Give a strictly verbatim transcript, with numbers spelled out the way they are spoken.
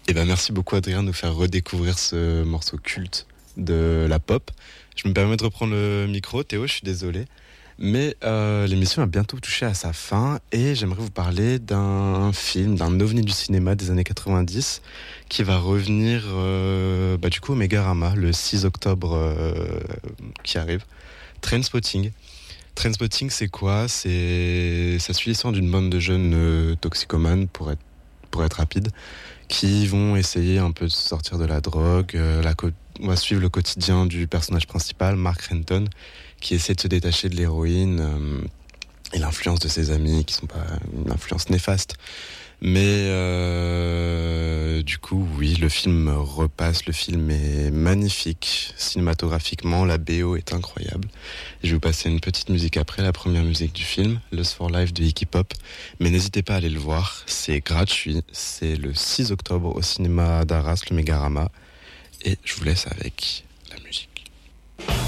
Et ben merci beaucoup Adrien de nous faire redécouvrir ce morceau culte de la pop. Je me permets de reprendre le micro. Théo, je suis désolé. Mais euh, l'émission a bientôt touché à sa fin et j'aimerais vous parler d'un film, d'un ovni du cinéma des années quatre-vingt-dix qui va revenir euh, bah, du coup au Mégarama le six octobre euh, qui arrive. Trainspotting. Trainspotting, c'est quoi? C'est... Ça suit l'histoire d'une bande de jeunes euh, toxicomanes, pour être, pour être rapide, qui vont essayer un peu de sortir de la drogue. Euh, la co- On va suivre le quotidien du personnage principal, Mark Renton, qui essaie de se détacher de l'héroïne euh, et l'influence de ses amis, qui sont pas une influence néfaste. Mais euh, du coup, oui, le film repasse, le film est magnifique cinématographiquement, la B O est incroyable. Je vais vous passer une petite musique après la première musique du film, Lust for Life de Iggy Pop. Mais n'hésitez pas à aller le voir, c'est gratuit, c'est le six octobre au cinéma d'Arras, le Mégarama. Et je vous laisse avec la musique.